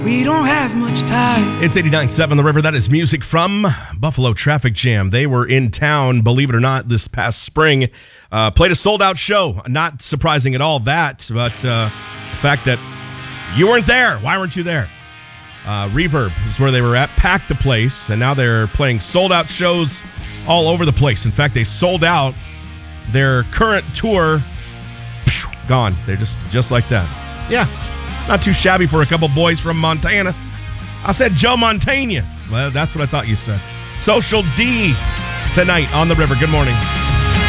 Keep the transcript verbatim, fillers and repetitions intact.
We don't have much time. It's eighty-nine point seven The River. That is music from Buffalo Traffic Jam. They were in town, believe it or not, this past spring. Uh, played a sold-out show. Not surprising at all, that, but uh, the fact that you weren't there. Why weren't you there? Uh, Reverb is where they were at. Packed the place, and now they're playing sold-out shows all over the place. In fact, they sold out their current tour. Gone. They're just, just like that. Yeah. Not too shabby for a couple boys from Montana. I said Joe Montana. Well, that's what I thought you said. Social D tonight on The River. Good morning.